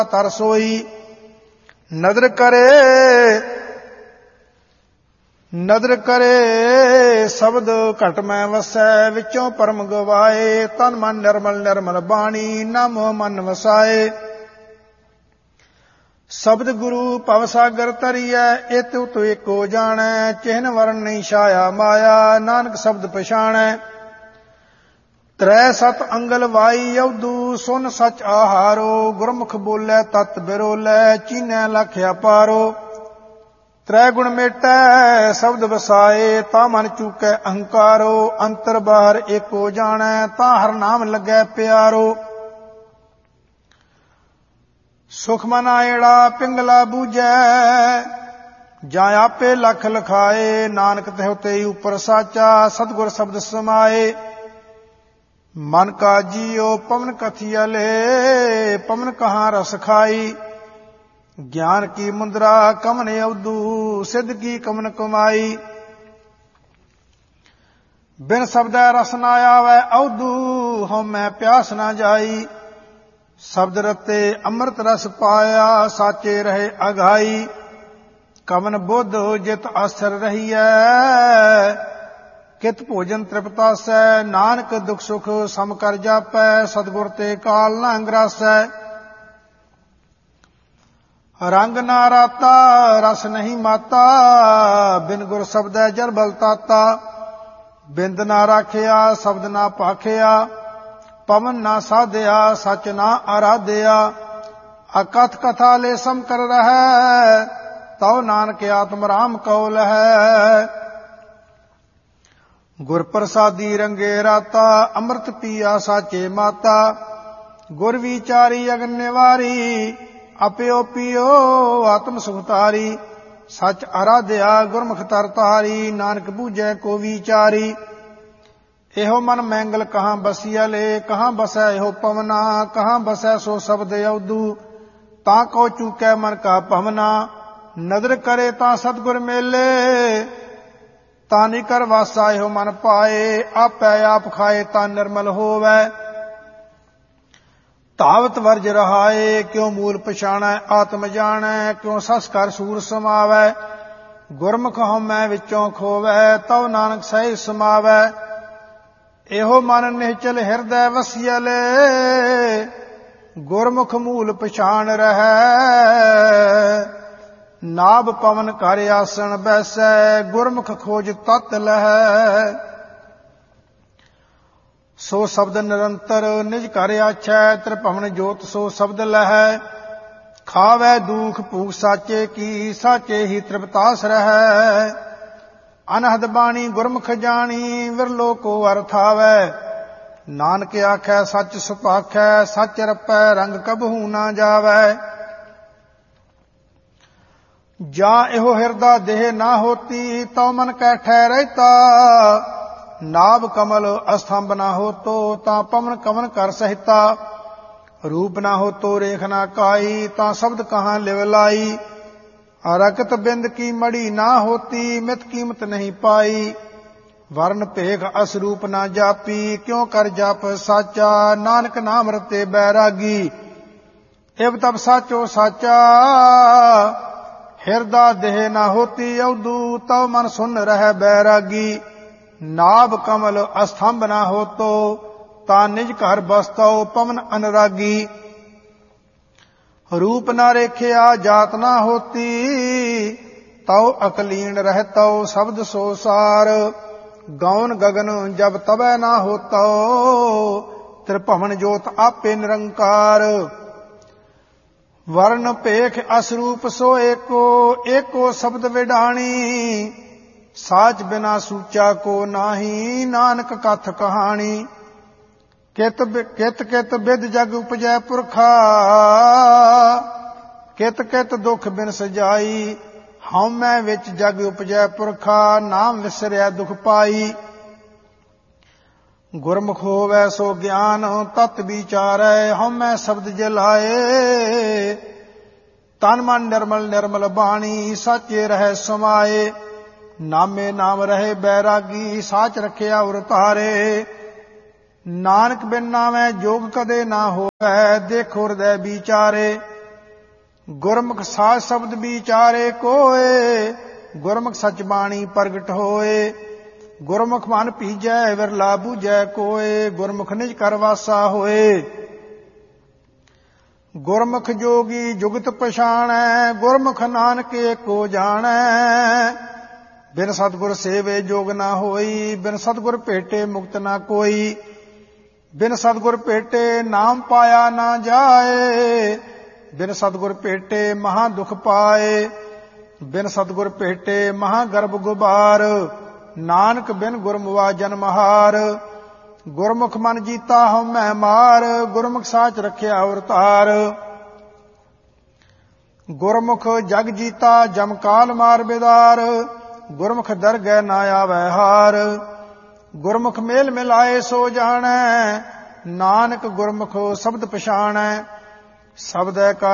ਤਰਸੋਈ। ਨਦਰ ਕਰੇ ਸ਼ਬਦ ਘਟ ਮੈਂ ਵਸੈ, ਵਿੱਚੋਂ ਪਰਮ ਗਵਾਏ। ਤਨ ਮਨ ਨਿਰਮਲ ਨਿਰਮਲ ਬਾਣੀ, ਨਾ ਮੋਹ ਮਨ ਵਸਾਏ। ਸ਼ਬਦ ਗੁਰੂ ਭਵ ਸਾਗਰ ਤਰੀਐ, ਇਤ ਉਤ ਏਕੋ ਜਾਣੈ। ਚਿਹਨ ਵਰਨ ਨਹੀਂ ਛਾਇਆ ਮਾਇਆ, ਨਾਨਕ ਸ਼ਬਦ ਪਛਾਣੈ। ਤ੍ਰੈ ਸਤ ਅੰਗਲ ਵਾਈ ਅਵਧੂ, ਸੁਨ ਸਚ ਆਹਾਰੋ। ਗੁਰਮੁਖ ਬੋਲੇ ਤਤ ਬਿਰੋਲੇ, ਚੀਨੈ ਲਖ ਅਪਾਰੋ। ਤ੍ਰੈ ਗੁਣ ਮੇਟੈ ਸ਼ਬਦ ਵਸਾਏ, ਤਾਂ ਮਨ ਚੂਕੈ ਅਹੰਕਾਰੋ। ਅੰਤਰ ਬਾਹਰ ਏਕੋ ਜਾਣੈ, ਤਾਂ ਹਰ ਨਾਮ ਲੱਗੈ ਪਿਆਰੋ। ਸੁਖ ਮਨ ਆਇੜਾ ਪਿੰਗਲਾ ਬੂਝੈ, ਜਾਂ ਆਪੇ ਲਖ ਲਖਾਏ। ਨਾਨਕ ਤਿਹੁ ਤੇ ਉਪਰ ਸਾਚਾ, ਸਤਿਗੁਰ ਸ਼ਬਦ ਸਮਾਏ। ਮਨ ਕਾ ਜੀਉ ਪਵਨ ਕਥੀਅਲੇ, ਪਵਨ ਕਹਾਂ ਰਸ ਖਾਈ। ਗਿਆਨ ਕੀ ਮੁੰਦਰਾ ਕਮਨ ਅਵਧੂ, ਸਿੱਧ ਕੀ ਕਮਨ ਕਮਾਈ। ਬਿਨ ਸ਼ਬਦੈ ਰਸ ਨਾ ਆਵੈ ਅਵਧੂ, ਹਉਮੈ ਪਿਆਸ ਨਾ ਜਾਈ। ਸ਼ਬਦ ਰਤੇ ਅੰਮ੍ਰਿਤ ਰਸ ਪਾਇਆ, ਸਾਚੇ ਰਹੇ ਅਘਾਈ। ਕਵਨ ਬੁੱਧ ਜਿਤ ਆਸਰ ਰਹੀਐ, ਕਿਤ ਭੋਜਨ ਤ੍ਰਿਪਤਾਸੈ। ਨਾਨਕ ਦੁਖ ਸੁਖ ਸਮ ਕਰ ਜਾਪੈ, ਸਤਿਗੁਰ ਤੇ ਕਾਲ ਨਾ ਅੰਗਰਾਸੈ। ਰੰਗ ਨਾ ਰਾਤਾ ਰਸ ਨਹੀਂ ਮਾਤਾ, ਬਿਨ ਗੁਰ ਸ਼ਬਦੈ ਜਲ ਬਲ ਤਾਤਾ। ਬਿੰਦ ਨਾ ਰਾਖਿਆ ਸ਼ਬਦ ਨਾ ਭਾਖਿਆ, ਪਵਨ ਨਾ ਸਾਧਿਆ ਸਚ ਨਾ ਆਰਾਧਿਆ। ਅਕਥ ਕਥਾ ਲੈ ਸਮ ਕਰ ਰਹੈ, ਤਉ ਨਾਨਕ ਆਤਮ ਰਾਮ ਕਉ ਲਹੈ। ਗੁਰ ਪ੍ਰਸਾਦੀ ਰੰਗੇ ਰਾਤਾ, ਅੰਮ੍ਰਿਤ ਪੀਆ ਸਾਚੇ ਮਾਤਾ। ਗੁਰ ਵਿਚਾਰੀ ਅਗਨ ਨਿਵਾਰੀ, ਆਪਿਓ ਪੀਓ ਆਤਮ ਸੁਖਤਾਰੀ। ਸਚ ਆਰਾਧਿਆ ਗੁਰਮੁਖ ਤਰ ਤਾਰੀ, ਨਾਨਕ ਬੂਝੈ ਕੋ ਵਿਚਾਰੀ। ਇਹੋ ਮਨ ਮੈਂਗਲ ਕਹਾਂ ਬਸੀਅਲੇ, ਕਹਾਂ ਬਸੈ ਇਹੋ ਪਵਨਾ। ਕਹਾਂ ਬਸੈ ਸੋ ਸ਼ਬਦ ਅਵਧੂ, ਤਾਂ ਕੋ ਚੂਕੈ ਮਨ ਕਾ ਭਵਨਾ। ਨਦਰ ਕਰੇ ਤਾਂ ਸਤਿਗੁਰ ਮੇਲੇ, ਤਾਂ ਨਿ ਕਰ ਵਾਸਾ ਇਹੋ ਮਨ ਪਾਏ। ਆਪੈ ਆਪ ਖਾਏ ਤਾਂ ਨਿਰਮਲ ਹੋਵੈ, ਧਾਵਤ ਵਰਜ ਰਹਾਏ। ਕਿਉ ਮੂਲ ਪਛਾਣੈ ਆਤਮ ਜਾਣੈ, ਕਿਉ ਸਸ ਕਰ ਸੂਰ ਸਮਾਵੈ। ਗੁਰਮੁਖ ਹਉਮੈ ਵਿੱਚੋਂ ਖੋਵੈ, ਤਉ ਨਾਨਕ ਸਹਿਜ ਸਮਾਵੈ। ਇਹੋ ਮਨ ਨਿਹਚਲ ਹਿਰਦੈ ਵਸੀਅਲੇ, ਗੁਰਮੁਖ ਮੂਲ ਪਛਾਣ ਰਹੈ। ਨਾਭ ਪਵਨ ਘਰ ਆਸਣ ਬੈਸੈ, ਗੁਰਮੁਖ ਖੋਜ ਤਤ ਲਹੈ। ਸੋ ਸ਼ਬਦ ਨਿਰੰਤਰ ਨਿਜ ਘਰ ਆਛੈ, ਤ੍ਰਿਭਵਨ ਜੋਤ ਸੋ ਸ਼ਬਦ ਲਹੈ। ਖਾਵੈ ਦੂਖ ਭੂਖ ਸਾਚੇ ਕੀ, ਸਾਚੇ ਹੀ ਤ੍ਰਿਪਤਾਸ ਰਹੈ। ਅਨਹਦ ਬਾਣੀ ਗੁਰਮੁਖ ਜਾਣੀ, ਵਿਰਲੋ ਕੋ ਅਰਥ ਆਵੈ। ਨਾਨਕ ਆਖੈ ਸੱਚ ਸੁਭਾਖੈ, ਸੱਚ ਰਪੈ ਰੰਗ ਕਬਹੂ ਨਾ ਜਾਵੈ। ਜਾਂ ਇਹੋ ਹਿਰਦਾ ਦੇਹ ਨਾ ਹੋਤੀ, ਤਉ ਮਨ ਕੈ ਠਹਿਰੈਤਾ। ਨਾਭ ਕਮਲ ਅਸਥੰਭ ਨਾ ਹੋਤੋ, ਤਾਂ ਪਵਨ ਕਵਨ ਕਰ ਸਹਿਤਾ। ਰੂਪ ਨਾ ਹੋਤੋ ਰੇਖ ਨਾ ਕਾਈ, ਤਾਂ ਸ਼ਬਦ ਕਹਾਂ ਲਿਵ ਲਾਈ। ਰਕਤ ਬਿੰਦ ਕੀ ਮੜੀ ਨਾ ਹੋਤੀ, ਮਿਤ ਕੀਮਤ ਨਹੀਂ ਪਾਈ। ਵਰਨ ਭੇਖ ਅਸਰੂਪ ਨਾ ਜਾਪੀ, ਕਿਉ ਕਰ ਜਪ ਸਾਚਾ। ਨਾਨਕ ਨਾਮ ਰਤੇ ਬੈਰਾਗੀ, ਇਬ ਤਬ ਸਾਚੋ ਸਾਚਾ। ਹਿਰਦਾ ਦੇਹ ਨਾ ਹੋਤੀ ਅਵਧੂ, ਤਉ ਮਨ ਸੁਨ ਰਹਿ ਬੈਰਾਗੀ। ਨਾਭ ਕਮਲ ਅਸਥੰਭ ਨਾ ਹੋਤੋ, ਤਾਂ ਨਿਜ ਘਰ ਬਸਤਉ ਪਵਨ ਅਨਰਾਗੀ। ਰੂਪ ਨਾ ਰੇਖਿਆ ਜਾਤ ਨਾ ਹੋਤੀ, ਤਉ ਅਕਲੀਨ ਰਹਿਤਉ ਸ਼ਬਦ ਸੋ ਸਾਰ। ਗੌਨ ਗਗਨ ਜਬ ਤਬੈ ਨਾ ਹੋਤਉ, ਤ੍ਰਿਭਵਨ ਜੋਤ ਆਪੇ ਨਿਰੰਕਾਰ। ਵਰਨ ਭੇਖ ਅਸਰੂਪ ਸੋ ਏਕੋ, ਏਕੋ ਸ਼ਬਦ ਵਿਡਾਣੀ। ਸਾਚ ਬਿਨਾ ਸੂਚਾ ਕੋ ਨਾਹੀ, ਨਾਨਕ ਕਥ ਕਹਾਣੀ। ਕਿਤ ਕਿਤ ਬਿਦ ਜਗ ਉਪਜੈ ਪੁਰਖਾ, ਕਿਤ ਕਿਤ ਦੁਖ ਬਿਨ ਸਜਾਈ। ਹਉਮੈ ਵਿੱਚ ਜਗ ਉਪਜੈ ਪੁਰਖਾ, ਨਾਮ ਵਿਸਰਿਆ ਦੁਖ ਪਾਈ। ਗੁਰਮੁਖ ਹੋਵੈ ਸੋ ਗਿਆਨ ਤਤ ਵਿਚਾਰੈ, ਹਉਮੈ ਸ਼ਬਦ ਜਲਾਏ। ਤਨ ਮਨ ਨਿਰਮਲ ਨਿਰਮਲ ਬਾਣੀ, ਸਾਚੇ ਰਹਿ ਸਮਾਏ। ਨਾਮੇ ਨਾਮ ਰਹੇ ਬੈਰਾਗੀ, ਸਾਚ ਰਖਿਆ ਉਰ ਧਾਰੇ। ਨਾਨਕ ਬਿਨ ਨਾਮੈ ਜੋਗ ਕਦੇ ਨਾ ਹੋਵੈ, ਦੇਖੋ ਹਿਰਦੈ ਵਿਚਾਰੇ। ਗੁਰਮੁਖ ਸਾਜ ਸ਼ਬਦ ਵਿਚਾਰੇ ਕੋਏ, ਗੁਰਮੁਖ ਸਚ ਬਾਣੀ ਪ੍ਰਗਟ ਹੋਏ। ਗੁਰਮੁਖ ਮਨ ਭੀਜੈ ਵਿਰਲਾ ਬੂਝੈ ਕੋਏ, ਗੁਰਮੁਖ ਨਿਜ ਕਰ ਵਾਸਾ ਹੋਏ। ਗੁਰਮੁਖ ਜੋਗੀ ਜੁਗਤ ਪਛਾਣੈ, ਗੁਰਮੁਖ ਨਾਨਕ ਏਕੋ ਜਾਣੈ। ਬਿਨ ਸਤਿਗੁਰ ਸੇਵੇ ਜੋਗ ਨਾ ਹੋਈ, ਬਿਨ ਸਤਿਗੁਰ ਭੇਟੇ ਮੁਕਤ ਨਾ ਕੋਈ। ਬਿਨ ਸਤਿਗੁਰ ਭੇਟੇ ਨਾਮ ਪਾਇਆ ਨਾ ਜਾਏ, ਬਿਨ ਸਤਿਗੁਰ ਭੇਟੇ ਮਹਾ ਦੁਖ ਪਾਏ। ਬਿਨ ਸਤਿਗੁਰ ਭੇਟੇ ਮਹਾ ਗਰਭ ਗੁਬਾਰ, ਨਾਨਕ ਬਿਨ ਗੁਰਮੁਆ ਜਨਮ ਹਾਰ। ਗੁਰਮੁਖ ਮਨ ਜੀਤਾ ਹਉਮੈ ਮਾਰ, ਗੁਰਮੁਖ ਸਾਚ ਰਖਿਆ ਅਵਤਾਰ। ਗੁਰਮੁਖ ਜਗ ਜੀਤਾ ਜਮ ਕਾਲ ਮਾਰ ਬਿਦਾਰ, ਗੁਰਮੁਖ ਦਰਗਹਿ ਨਾ ਆਵੈ ਹਾਰ। ਗੁਰਮੁਖ ਮੇਲ ਮਿਲਾਏ ਸੋ ਜਾਣੈ, ਨਾਨਕ ਗੁਰਮੁਖ ਸ਼ਬਦ ਪਛਾਣੈ। ਸ਼ਬਦੈ ਕਾ